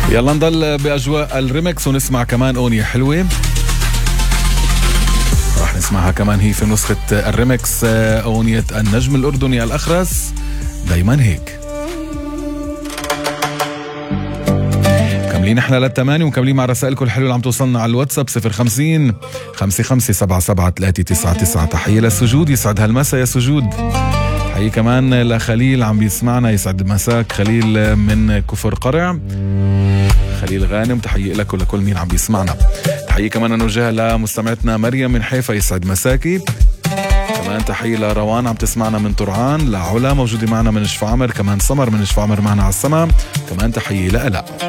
يلا نضل بأجواء الريمكس ونسمع كمان أغنية حلوة راح نسمعها كمان هي في نسخة الريمكس، أغنية النجم الأردني الأخرس دايما هيك. مكملين احنا للثمانية ومكملين مع رسائلكم الحلوة اللي عم توصلنا على الواتساب 050 5577 تحية للسجود، يسعد هالمسا يا سجود. تحية كمان لخليل عم بيسمعنا، يسعد مساك خليل من كفر قرع، خليل غانم تحية لك ولكل مين عم بيسمعنا. تحية كمان نوجهها لمستمعتنا مريم من حيفا، يسعد مساكي. كمان تحية لروان عم تسمعنا من طرعان، لعلا موجودة معنا من شفعمر، كمان سمر من شفعمر معنا على السما، كمان تحية لألا.